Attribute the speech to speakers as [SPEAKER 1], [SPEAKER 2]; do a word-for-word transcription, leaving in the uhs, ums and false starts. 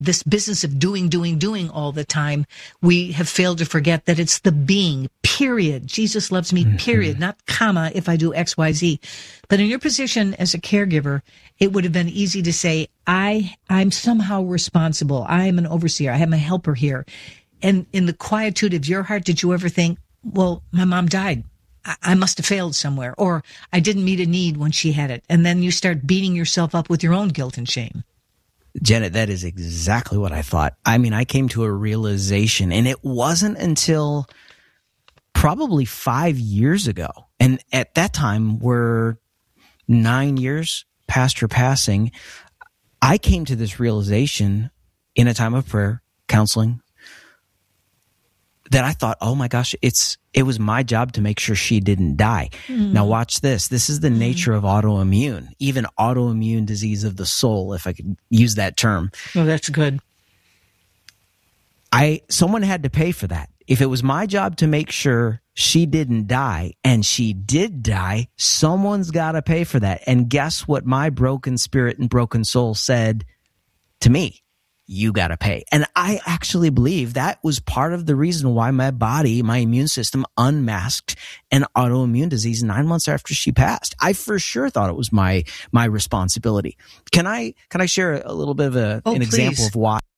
[SPEAKER 1] this business of doing, doing, doing all the time, we have failed to forget that it's the being, period. Jesus loves me, period, mm-hmm. not comma, if I do X, Y, Z. But in your position as a caregiver, it would have been easy to say, I, I'm somehow responsible. I am an overseer. I have my helper here. And in the quietude of your heart, did you ever think, well, my mom died. I, I must have failed somewhere, or I didn't meet a need when she had it. And then you start beating yourself up with your own guilt and shame.
[SPEAKER 2] Janet, that is exactly what I thought. I mean, I came to a realization, and it wasn't until probably five years ago. And at that time, we're nine years past her passing. I came to this realization in a time of prayer, counseling, that I thought, oh my gosh, it's it was my job to make sure she didn't die. Mm. Now watch this. This is the mm. nature of autoimmune, even autoimmune disease of the soul, if I could use that term.
[SPEAKER 1] Oh, that's good.
[SPEAKER 2] I someone had to pay for that. If it was my job to make sure she didn't die, and she did die, someone's got to pay for that. And guess what my broken spirit and broken soul said to me? You got to pay. And I actually believe that was part of the reason why my body, my immune system unmasked an autoimmune disease nine months after she passed. I for sure thought it was my, my responsibility. Can I, can I share a little bit of a,
[SPEAKER 1] oh,
[SPEAKER 2] an
[SPEAKER 1] please.
[SPEAKER 2] example of why?